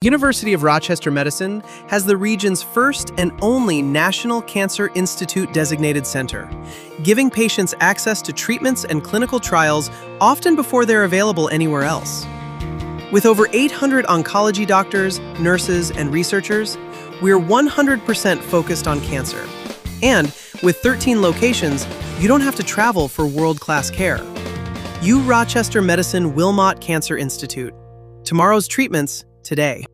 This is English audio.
University of Rochester Medicine has the region's first and only National Cancer Institute designated center, giving patients access to treatments and clinical trials often before they're available anywhere else. With over 800 oncology doctors, nurses, and researchers, we're 100% focused on cancer. And with 13 locations, you don't have to travel for world-class care. U Rochester Medicine Wilmot Cancer Institute. Tomorrow's treatments today.